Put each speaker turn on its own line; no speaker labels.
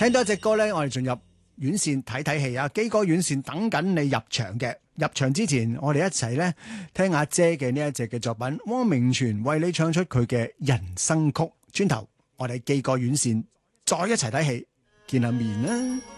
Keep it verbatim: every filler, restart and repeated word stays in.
聽到一隻歌咧，我哋進入院線睇睇戲啊！基哥院線等緊你入場嘅。入場之前，我哋一齊咧聽阿姐嘅呢一隻嘅作品，汪明荃為你唱出佢嘅人生曲。轉頭我哋基哥院線再一齊睇戲，見下面啦。